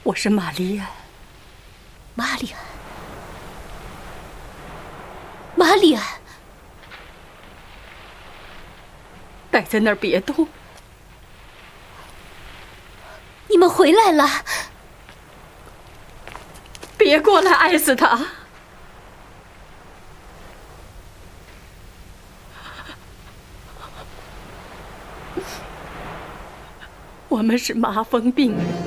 我是玛丽安。 玛丽安，玛丽安， 待在那儿别动。 你们回来了！ 别过来，爱死他！我们是麻风病人，